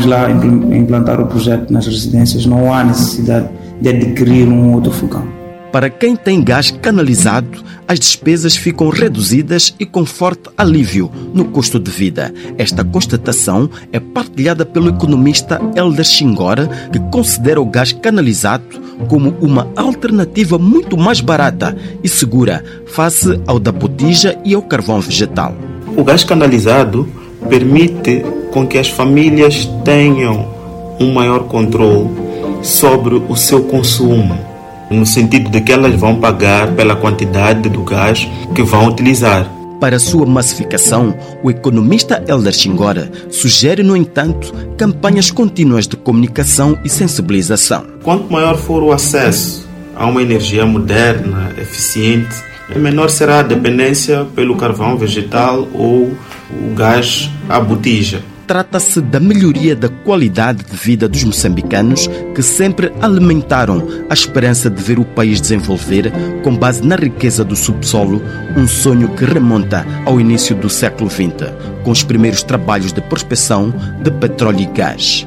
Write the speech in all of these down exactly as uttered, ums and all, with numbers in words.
Lá implantar o projeto nas residências, não há necessidade de adquirir um outro fogão. Para quem tem gás canalizado, as despesas ficam reduzidas e com forte alívio no custo de vida. Esta constatação é partilhada pelo economista Helder Chingora, que considera o gás canalizado como uma alternativa muito mais barata e segura face ao da botija e ao carvão vegetal. O gás canalizado permite com que as famílias tenham um maior controle sobre o seu consumo, no sentido de que elas vão pagar pela quantidade do gás que vão utilizar. Para sua massificação, o economista Helder Chingora sugere, no entanto, campanhas contínuas de comunicação e sensibilização. Quanto maior for o acesso a uma energia moderna, eficiente, menor será a dependência pelo carvão vegetal ou o gás à botija. Trata-se da melhoria da qualidade de vida dos moçambicanos, que sempre alimentaram a esperança de ver o país desenvolver, com base na riqueza do subsolo, um sonho que remonta ao início do século vinte, com os primeiros trabalhos de prospecção de petróleo e gás.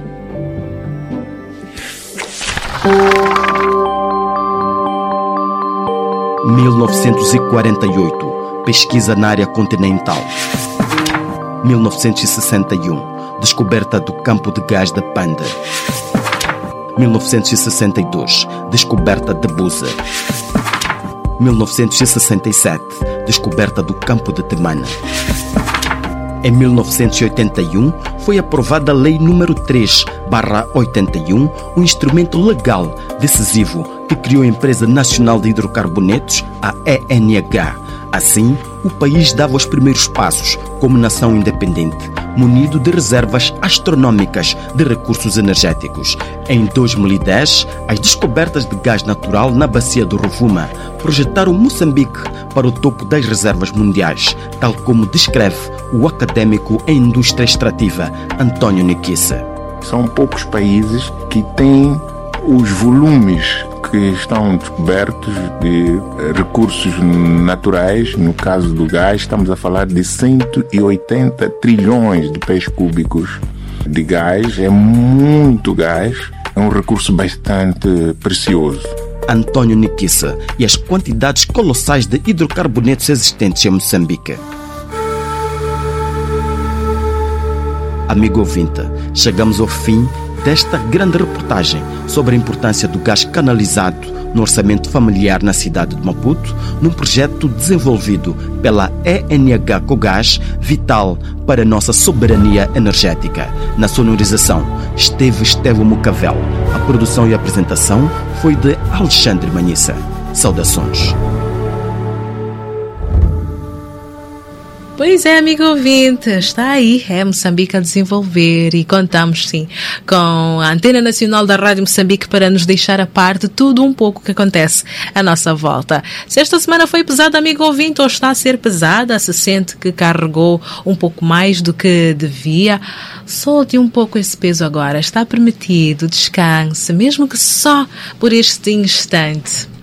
mil novecentos e quarenta e oito, pesquisa na área continental. mil novecentos e sessenta e um, descoberta do campo de gás de Panda. mil novecentos e sessenta e dois, descoberta de Buza. mil novecentos e sessenta e sete, descoberta do campo de Temana. Em mil novecentos e oitenta e um, foi aprovada a Lei número três barra oitenta e um, um instrumento legal decisivo que criou a Empresa Nacional de Hidrocarbonetos, a E N H. Assim, o país dava os primeiros passos como nação independente, munido de reservas astronómicas de recursos energéticos. Em dois mil e dez, as descobertas de gás natural na bacia do Rovuma projetaram Moçambique para o topo das reservas mundiais, tal como descreve o académico em indústria extrativa António Niquissa. São poucos países que têm os volumes que estão descobertos de recursos naturais. No caso do gás, estamos a falar de cento e oitenta trilhões de pés cúbicos de gás. É muito gás, é um recurso bastante precioso. António Niquissa e as quantidades colossais de hidrocarbonetos existentes em Moçambique. Amigo ouvinte, chegamos ao fim desta grande reportagem sobre a importância do gás canalizado no orçamento familiar na cidade de Maputo, num projeto desenvolvido pela E N H Cogás, vital para a nossa soberania energética. Na sonorização esteve Estevão Mucavel. A produção e a apresentação foi de Alexandre Manissa. Saudações. Pois é, amigo ouvinte, está aí, é Moçambique a desenvolver e contamos sim com a Antena Nacional da Rádio Moçambique para nos deixar a par de tudo um pouco que acontece à nossa volta. Se esta semana foi pesada, amigo ouvinte, ou está a ser pesada, se sente que carregou um pouco mais do que devia, solte um pouco esse peso agora, está permitido, descanse, mesmo que só por este instante.